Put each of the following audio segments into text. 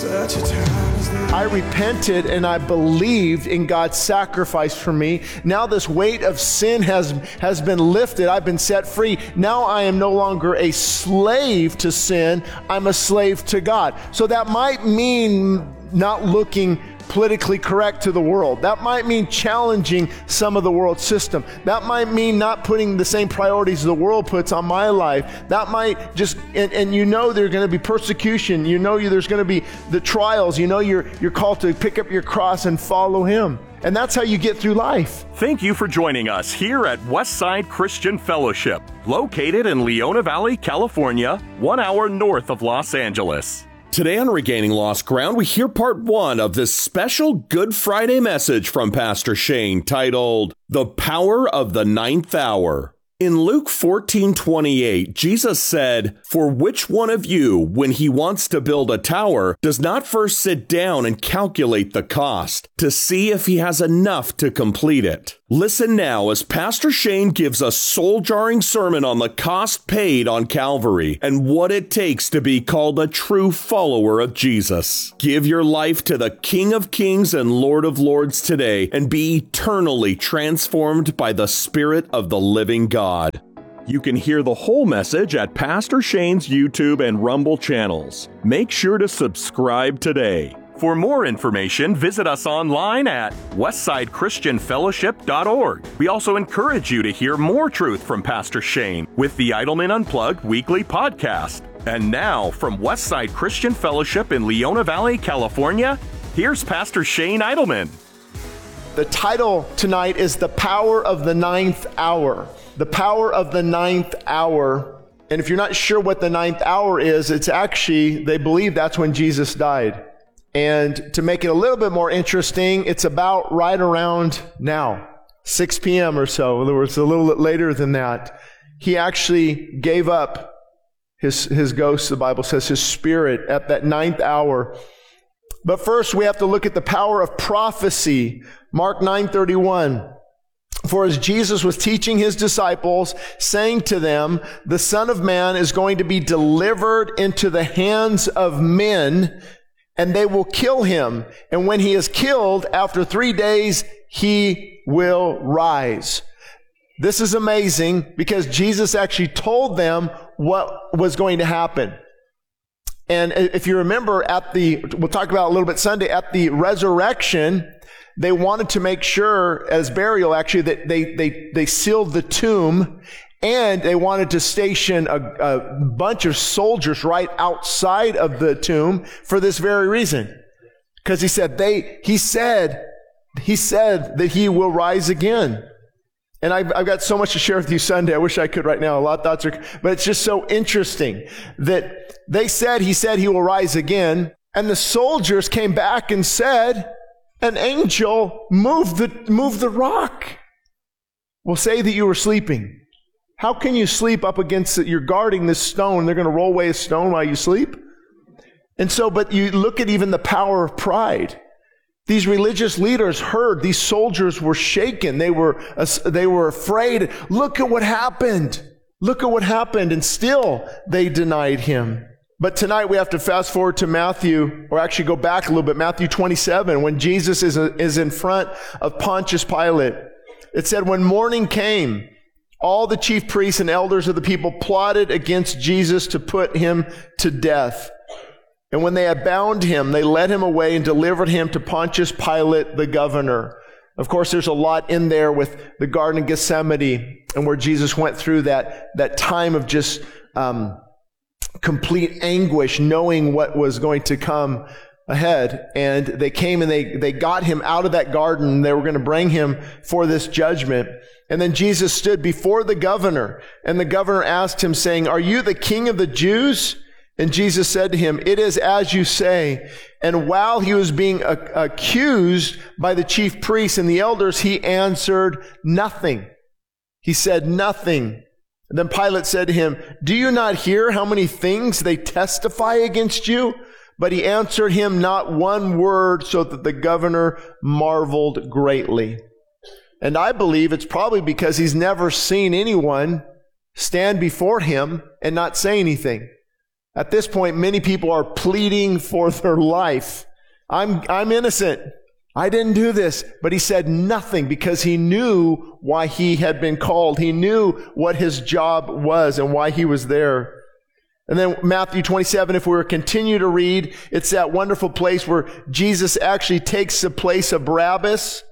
I repented and I believed in God's sacrifice for me. Now this weight of sin has been lifted. I've been set free. Now I am no longer a slave to sin. I'm a slave to God. So that might mean not looking politically correct to the world. That might mean challenging some of the world system. That might mean not putting the same priorities the world puts on my life. That might just, and you know there's going to be persecution. You know there's going to be the trials. You know you're called to pick up your cross and follow Him. And that's how you get through life. Thank you for joining us here at Westside Christian Fellowship, located in Leona Valley, California, 1 hour north of Los Angeles. Today on Regaining Lost Ground, we hear part 1 of this special Good Friday message from Pastor Shane titled, The Power of the Ninth Hour. In Luke 14:28, Jesus said, "For which one of you, when he wants to build a tower, does not first sit down and calculate the cost to see if he has enough to complete it?" Listen now as Pastor Shane gives a soul-jarring sermon on the cost paid on Calvary and what it takes to be called a true follower of Jesus. Give your life to the King of Kings and Lord of Lords today and be eternally transformed by the Spirit of the living God. You can hear the whole message at Pastor Shane's YouTube and Rumble channels. Make sure to subscribe today. For more information, visit us online at westsidechristianfellowship.org. We also encourage you to hear more truth from Pastor Shane with the Idleman Unplugged weekly podcast. And now, from Westside Christian Fellowship in Leona Valley, California, here's Pastor Shane Idleman. The title tonight is The Power of the Ninth Hour. The Power of the Ninth Hour. And if you're not sure what the ninth hour is, it's actually, they believe that's when Jesus died. And to make it a little bit more interesting, it's about right around now, 6 p.m. or so. In other words, a little bit later than that. He actually gave up his ghost, the Bible says, his spirit at that ninth hour. But first, we have to look at the power of prophecy. Mark 9:31. For as Jesus was teaching his disciples, saying to them, the Son of Man is going to be delivered into the hands of men, and they will kill him. And when he is killed, after 3 days, he will rise. This is amazing because Jesus actually told them what was going to happen. And if you remember we'll talk about it a little bit Sunday, at the resurrection, they wanted to make sure, as burial actually, that they sealed the tomb, and they wanted to station a bunch of soldiers right outside of the tomb for this very reason. Because he said that he will rise again. And I've got so much to share with you Sunday. I wish I could right now. A lot of thoughts but it's just so interesting that he said he will rise again. And the soldiers came back and said, an angel moved the rock. Well, say that you were sleeping. How can you sleep up against it? You're guarding this stone. They're going to roll away a stone while you sleep. And so, but you look at even the power of pride. These religious leaders heard these soldiers were shaken. They were afraid. Look at what happened. Look at what happened. And still they denied him. But tonight we have to fast forward to Matthew, or actually go back a little bit, Matthew 27, when Jesus is in front of Pontius Pilate. It said, when morning came, all the chief priests and elders of the people plotted against Jesus to put him to death. And when they had bound him, they led him away and delivered him to Pontius Pilate, the governor. Of course, there's a lot in there with the Garden of Gethsemane and where Jesus went through that time of just complete anguish, knowing what was going to come ahead. And they came and they got him out of that garden. They were going to bring him for this judgment. And then Jesus stood before the governor, and the governor asked him, saying, "Are you the king of the Jews?" And Jesus said to him, "It is as you say." And while he was being accused by the chief priests and the elders, he answered nothing. He said nothing. And then Pilate said to him, "Do you not hear how many things they testify against you?" But he answered him not one word, so that the governor marveled greatly. And I believe it's probably because he's never seen anyone stand before him and not say anything. At this point, many people are pleading for their life. I'm innocent. I didn't do this. But he said nothing because he knew why he had been called. He knew what his job was and why he was there. And then Matthew 27, if we were to continue to read, it's that wonderful place where Jesus actually takes the place of Barabbas.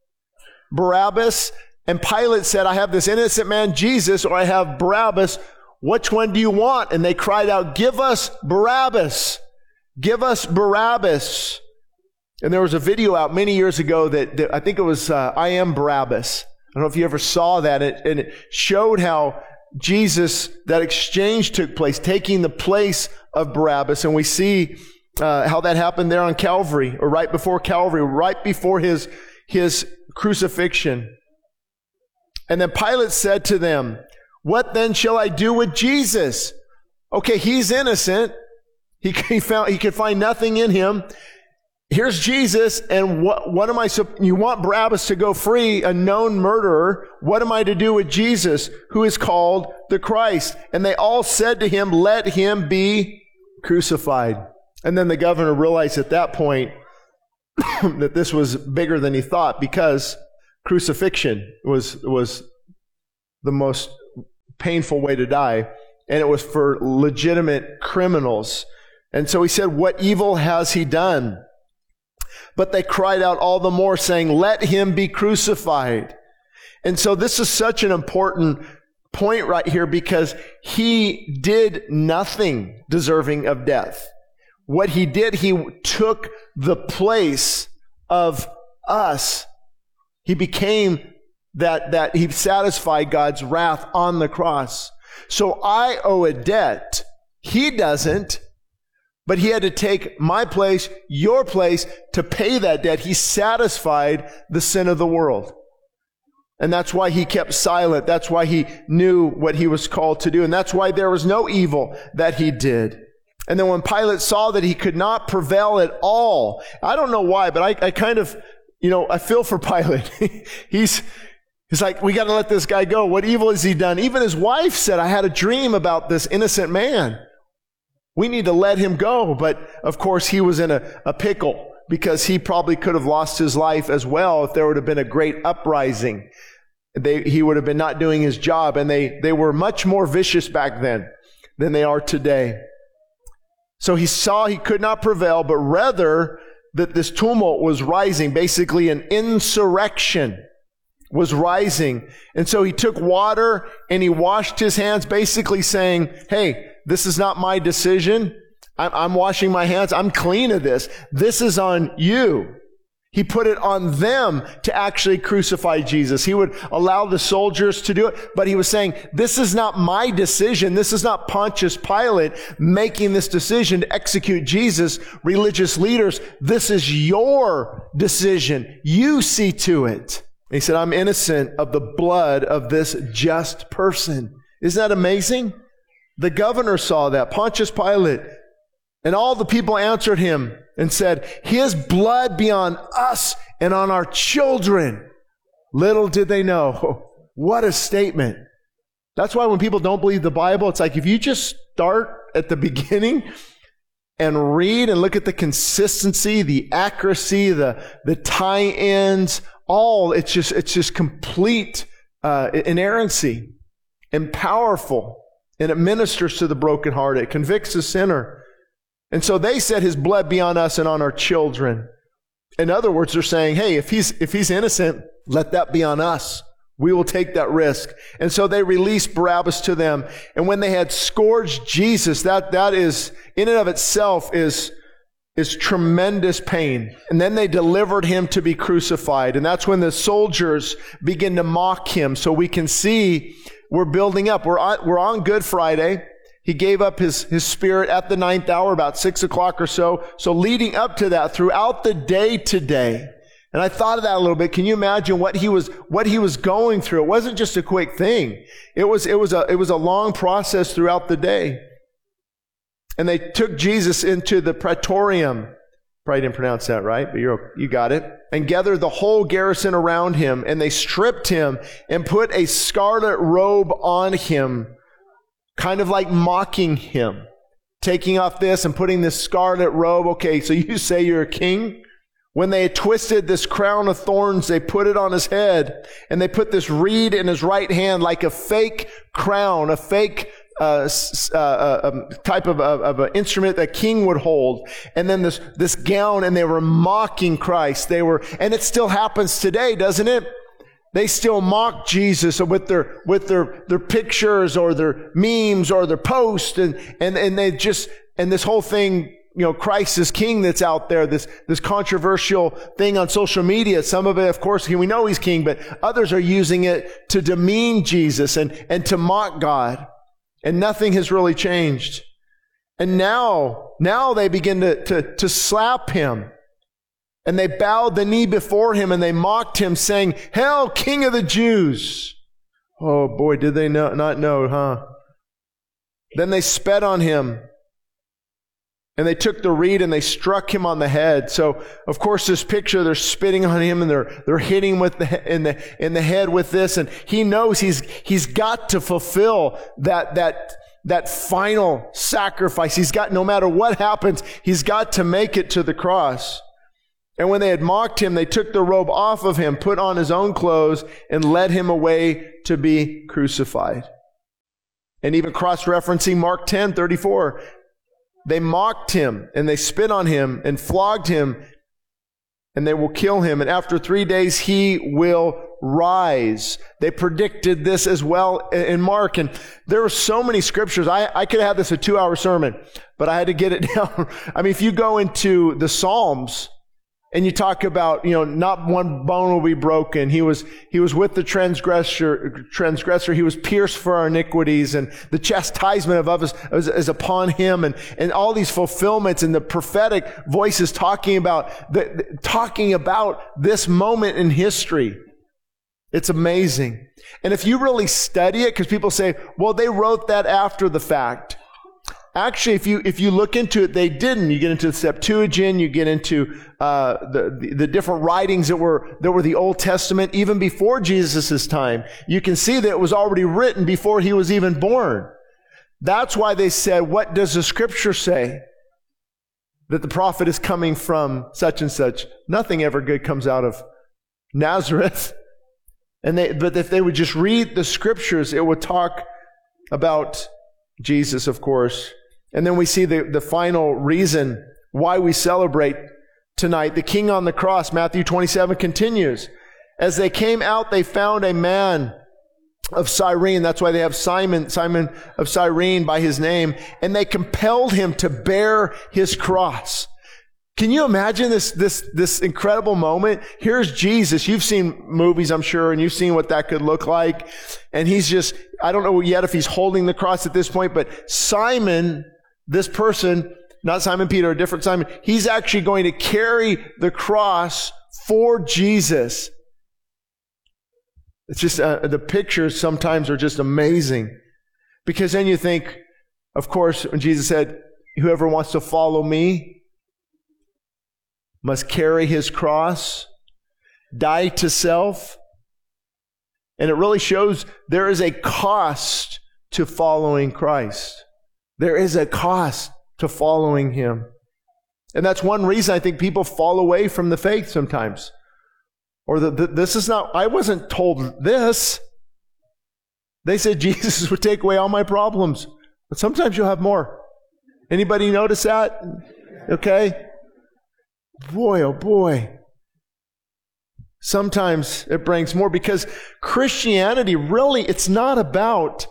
And Pilate said, I have this innocent man, Jesus, or I have Barabbas. Which one do you want? And they cried out, give us Barabbas. Give us Barabbas. And there was a video out many years ago that I think it was I Am Barabbas. I don't know if you ever saw that. And it showed how Jesus, that exchange took place, taking the place of Barabbas. And we see how that happened there on Calvary, or right before Calvary, right before his crucifixion. And then Pilate said to them, what then shall I do with Jesus? Okay, he's innocent. He could find nothing in him. Here's Jesus, and what am I, you want Barabbas to go free, a known murderer. What am I to do with Jesus, who is called the Christ? And they all said to him, let him be crucified. And then the governor realized at that point that this was bigger than he thought, because crucifixion was the most painful way to die, and it was for legitimate criminals. And so he said, what evil has he done? But they cried out all the more, saying, let him be crucified. And so this is such an important point right here, because he did nothing deserving of death. What he did, he took the place of us. He became that he satisfied God's wrath on the cross. So I owe a debt. He doesn't. But he had to take my place, your place, to pay that debt. He satisfied the sin of the world. And that's why he kept silent. That's why he knew what he was called to do. And that's why there was no evil that he did. And then when Pilate saw that he could not prevail at all, I don't know why, but I kind of, I feel for Pilate. He's like, we got to let this guy go. What evil has he done? Even his wife said, I had a dream about this innocent man. We need to let him go. But of course, he was in a pickle, because he probably could have lost his life as well if there would have been a great uprising. He would have been not doing his job. And they were much more vicious back then than they are today. So he saw he could not prevail, but rather that this tumult was rising, basically an insurrection was rising. And so he took water and he washed his hands, basically saying, hey, this is not my decision. I'm washing my hands. I'm clean of this. This is on you. He put it on them to actually crucify Jesus. He would allow the soldiers to do it, but he was saying, this is not my decision. This is not Pontius Pilate making this decision to execute Jesus. Religious leaders, this is your decision. You see to it. And he said, I'm innocent of the blood of this just person. Isn't that amazing? The governor saw that, Pontius Pilate, and all the people answered him and said, his blood be on us and on our children. Little did they know. What a statement. That's why when people don't believe the Bible, it's like if you just start at the beginning and read and look at the consistency, the accuracy, the tie-ins, it's just complete inerrancy and powerful. And it ministers to the brokenhearted. It convicts the sinner. And so they said, his blood be on us and on our children. In other words, they're saying, hey, if he's innocent, let that be on us. We will take that risk. And so they released Barabbas to them. And when they had scourged Jesus, that is, in and of itself, is tremendous pain. And then they delivered him to be crucified. And that's when the soldiers begin to mock him. So we can see we're building up. We're on Good Friday. He gave up his spirit at the 9th hour, about 6 o'clock or so. So leading up to that, throughout the day today, and I thought of that a little bit. Can you imagine what he was going through? It wasn't just a quick thing. It was a long process throughout the day. And they took Jesus into the praetorium. Probably didn't pronounce that right, but you got it. And gathered the whole garrison around him, and they stripped him and put a scarlet robe on him, kind of like mocking him. taking off this and putting this scarlet robe. Okay, so you say you're a king? When they had twisted this crown of thorns, they put it on his head, and they put this reed in his right hand like a fake crown, a fake type of an instrument that a king would hold. And then this gown, and they were mocking Christ. And it still happens today, doesn't it? They still mock Jesus with their pictures or their memes or their posts, and this whole thing, Christ is king that's out there, this controversial thing on social media. Some of it, of course, we know he's king, but others are using it to demean Jesus and to mock God. And nothing has really changed. And now they begin to slap him. And they bowed the knee before him and they mocked him, saying, "Hail, King of the Jews." Oh boy, did they not know, huh? Then they spat on him. And they took the reed and they struck him on the head. So, of course, this picture, they're spitting on him and they're hitting him in the head with this. And he knows he's got to fulfill that final sacrifice. No matter what happens, he's got to make it to the cross. And when they had mocked him, they took the robe off of him, put on his own clothes, and led him away to be crucified. And even cross-referencing Mark 10:34. They mocked him, and they spit on him, and flogged him, and they will kill him. And after 3 days, he will rise. They predicted this as well in Mark. And there were so many scriptures. I could have had this a 2-hour sermon, but I had to get it down. I mean, if you go into the Psalms, and you talk about, not one bone will be broken. He was with the transgressor. He was pierced for our iniquities, and the chastisement of us is upon him, and all these fulfillments and the prophetic voices talking about this moment in history. It's amazing. And if you really study it, because people say, well, they wrote that after the fact. Actually, if you look into it, they didn't. You get into the Septuagint, you get into the different writings that were the Old Testament, even before Jesus' time. You can see that it was already written before he was even born. That's why they said, what does the scripture say? That the prophet is coming from such and such. Nothing ever good comes out of Nazareth. But if they would just read the scriptures, it would talk about Jesus, of course. And then we see the final reason why we celebrate tonight. The King on the cross, Matthew 27 continues. As they came out, they found a man of Cyrene. That's why they have Simon of Cyrene by his name. And they compelled him to bear his cross. Can you imagine this incredible moment? Here's Jesus. You've seen movies, I'm sure, and you've seen what that could look like. And he's just, I don't know yet if he's holding the cross at this point, but Simon, this person, not Simon Peter, a different Simon, he's actually going to carry the cross for Jesus. It's just, the pictures sometimes are just amazing. Because then you think, of course, when Jesus said, whoever wants to follow me must carry his cross, die to self. And it really shows there is a cost to following Christ. There is a cost to following him. And that's one reason I think people fall away from the faith sometimes. Or this is not, I wasn't told this. They said Jesus would take away all my problems. But sometimes you'll have more. Anybody notice that? Okay. Boy, oh boy. Sometimes it brings more, because Christianity really, it's not about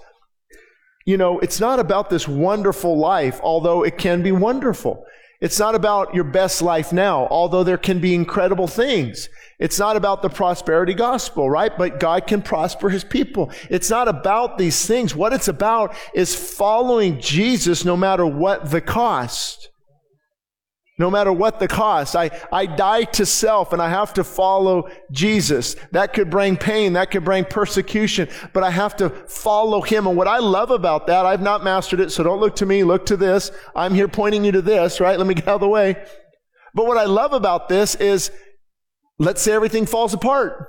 this wonderful life, although it can be wonderful. It's not about your best life now, although there can be incredible things. It's not about the prosperity gospel, right? But God can prosper his people. It's not about these things. What it's about is following Jesus no matter what the cost. No matter what the cost. I die to self and I have to follow Jesus. That could bring pain. That could bring persecution. But I have to follow him. And what I love about that, I've not mastered it, so don't look to me, look to this. I'm here pointing you to this, right? Let me get out of the way. But what I love about this is, let's say everything falls apart.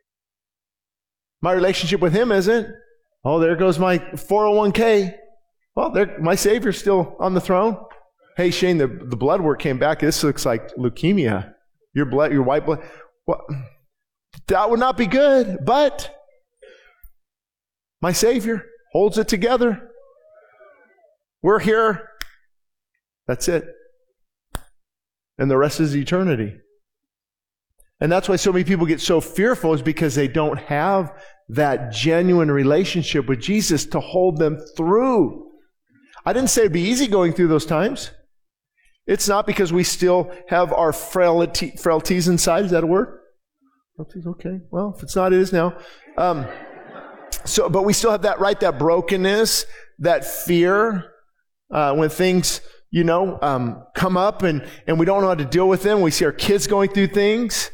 My relationship with him isn't. Oh, there goes my 401k. Well, my Savior's still on the throne. Hey, Shane, the blood work came back. This looks like leukemia. Your white blood. Well, that would not be good, but my Savior holds it together. We're here. That's it. And the rest is eternity. And that's why so many people get so fearful, is because they don't have that genuine relationship with Jesus to hold them through. I didn't say it'd be easy going through those times. It's not, because we still have our frailties inside. Is that a word? Frailties, okay. Well, if it's not, it is now. But we still have that, right? That brokenness, that fear, when things, come up and we don't know how to deal with them. We see our kids going through things.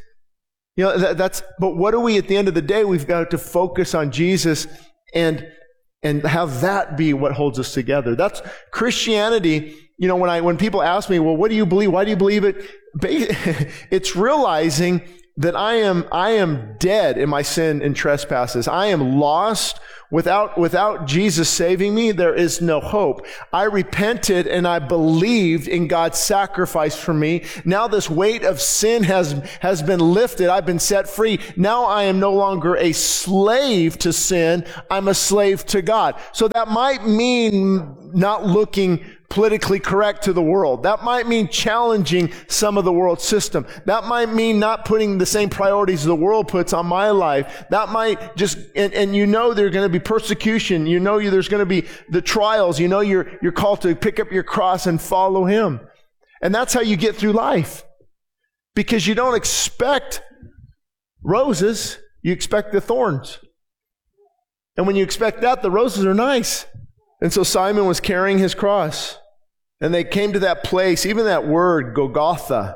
But what do we, at the end of the day, we've got to focus on Jesus and have that be what holds us together. That's Christianity. When people ask me, well, what do you believe? Why do you believe it? It's realizing that I am dead in my sin and trespasses. I am lost. Without Jesus saving me, there is no hope. I repented and I believed in God's sacrifice for me. Now this weight of sin has been lifted. I've been set free. Now I am no longer a slave to sin. I'm a slave to God. So that might mean not looking politically correct to the world. That might mean challenging some of the world system. That might mean not putting the same priorities the world puts on my life. That might just, and there's going to be persecution. There's going to be the trials. You're called to pick up your cross and follow Him. And that's how you get through life. Because you don't expect roses, you expect the thorns. And when you expect that, the roses are nice. And so Simon was carrying his cross. And they came to that place, even that word, Golgotha.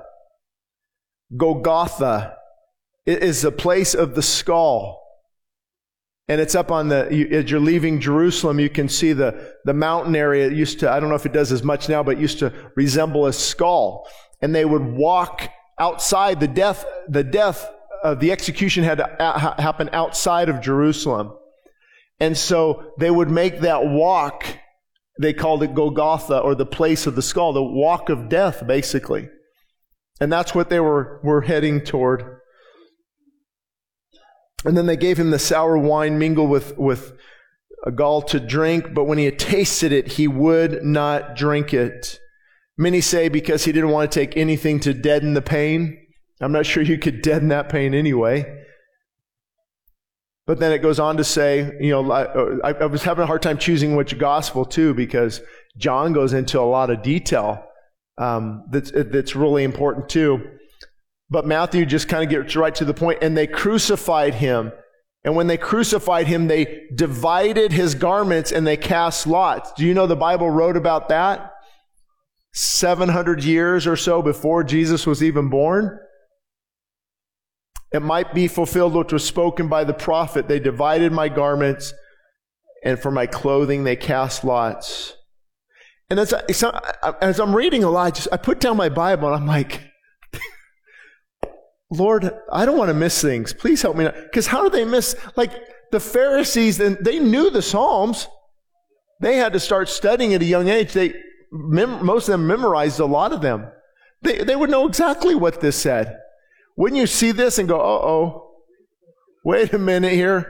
Golgotha is the place of the skull. And it's up on as you're leaving Jerusalem, you can see the mountain area. It used to, I don't know if it does as much now, but it used to resemble a skull. And they would walk outside. The death of the execution had to happen outside of Jerusalem. And so they would make that walk. They called it Golgotha, or the place of the skull, the walk of death, basically. And that's what they were heading toward. And then they gave him the sour wine mingled with a gall to drink, but when he had tasted it, he would not drink it. Many say because he didn't want to take anything to deaden the pain. I'm not sure you could deaden that pain anyway. But then it goes on to say, I was having a hard time choosing which gospel too, because John goes into a lot of detail that's really important too. But Matthew just kind of gets right to the point. And they crucified him. And when they crucified him, they divided his garments and they cast lots. Do you know the Bible wrote about that? 700 years or so before Jesus was even born. It might be fulfilled what was spoken by the prophet. They divided my garments, and for my clothing they cast lots. And as I'm reading a lot, I put down my Bible and I'm like, Lord, I don't want to miss things. Please help me. Because how do they miss? Like the Pharisees, they knew the Psalms. They had to start studying at a young age. Most of them memorized a lot of them. They would know exactly what this said. Wouldn't you see this and go, uh-oh, wait a minute here.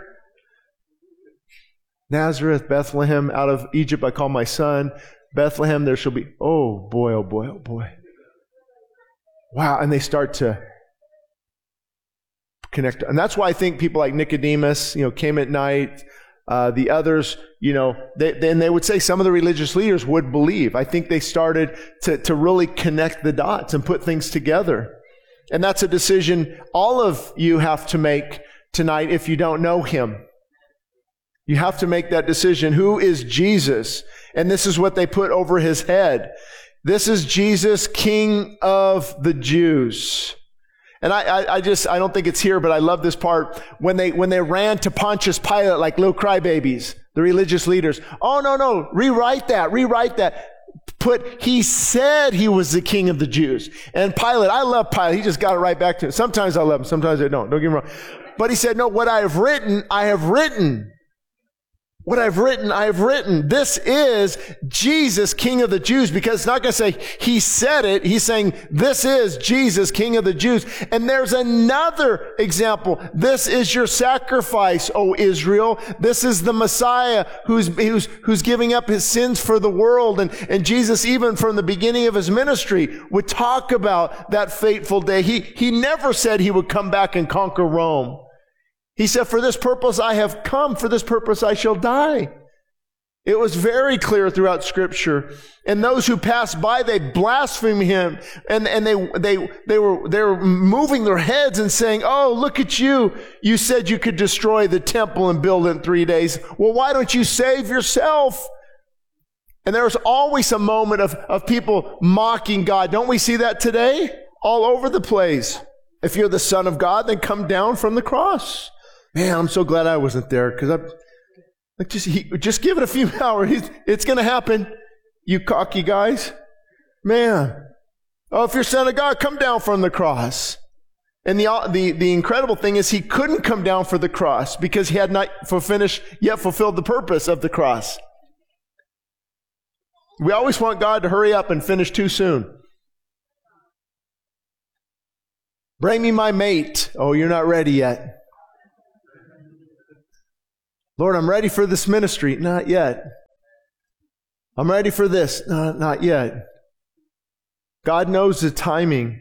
Nazareth, Bethlehem, out of Egypt I call my son. Bethlehem, there shall be, oh boy, oh boy, oh boy. Wow, and they start to connect. And that's why I think people like Nicodemus, came at night. The others, they would say some of the religious leaders would believe. I think they started to really connect the dots and put things together. And that's a decision all of you have to make tonight if you don't know Him. You have to make that decision. Who is Jesus? And this is what they put over His head. This is Jesus, King of the Jews. And I don't think it's here, but I love this part. When they ran to Pontius Pilate like little crybabies, the religious leaders. Oh, no, rewrite that. He said he was the King of the Jews. And Pilate, I love Pilate. He just got it right back to him. Sometimes I love him, sometimes I don't. Don't get me wrong. But he said, no, what I have written, I have written. what I've written, I have written. This is Jesus, King of the Jews, because it's not going to say he said it. He's saying this is Jesus, King of the Jews. And there's another example. This is your sacrifice, O Israel. This is the Messiah who's giving up his sins for the world. And Jesus, even from the beginning of his ministry, would talk about that fateful day. He never said he would come back and conquer Rome. He said, for this purpose I have come, for this purpose I shall die. It was very clear throughout Scripture. And those who passed by, they blasphemed him. And they were moving their heads and saying, oh, look at you. You said you could destroy the temple and build it in 3 days. Well, why don't you save yourself? And there's always a moment of people mocking God. Don't we see that today? All over the place. If you're the Son of God, then come down from the cross. Man, I'm so glad I wasn't there, because just give it a few hours. It's going to happen, you cocky guys. Man. Oh, if you're Son of God, come down from the cross. And the incredible thing is he couldn't come down for the cross because he had not yet fulfilled the purpose of the cross. We always want God to hurry up and finish too soon. Bring me my mate. Oh, you're not ready yet. Lord, I'm ready for this ministry. Not yet. I'm ready for this. No, not yet. God knows the timing.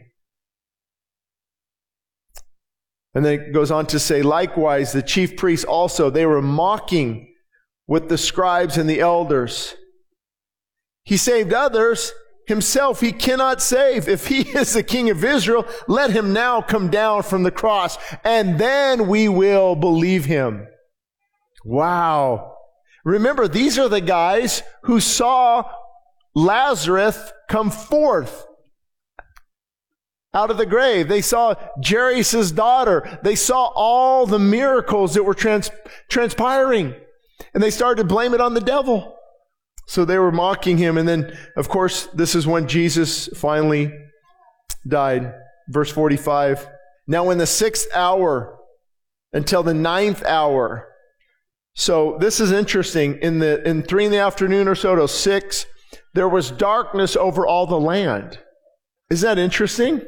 And then it goes on to say, likewise, the chief priests also, they were mocking with the scribes and the elders. He saved others. Himself he cannot save. If he is the King of Israel, let him now come down from the cross, and then we will believe him. Wow. Remember, these are the guys who saw Lazarus come forth out of the grave. They saw Jairus' daughter. They saw all the miracles that were transpiring. And they started to blame it on the devil. So they were mocking him. And then, of course, this is when Jesus finally died. Verse 45. Now in the 6th hour until the 9th hour. So this is interesting. In 3 in the afternoon or so till 6, there was darkness over all the land. Isn't that interesting?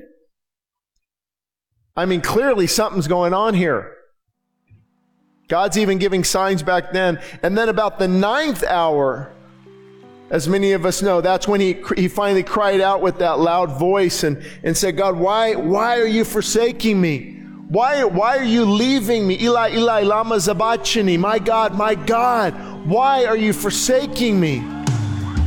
I mean, clearly something's going on here. God's even giving signs back then. And then about the 9th hour, as many of us know, that's when he finally cried out with that loud voice and said, God, why are you forsaking me? Why are you leaving me? Eli, Eli, lama sabachthani. My God, why are you forsaking me?